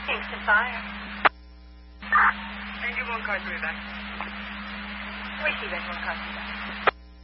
Kingston Fire. And give one car to me back. We see that one car to you back.